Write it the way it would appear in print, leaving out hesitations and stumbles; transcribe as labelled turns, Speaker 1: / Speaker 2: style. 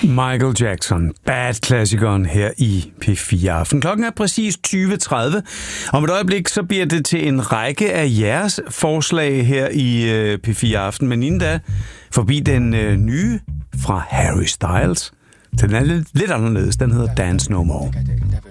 Speaker 1: Michael Jackson, Bad-klassikeren her i P4 Aften. Klokken er præcis 20.30. Om et øjeblik så bliver det til en række af jeres forslag her i P4 Aften. Men inden da, forbi den nye fra Harry Styles. Den er lidt anderledes. Den hedder Dance No More.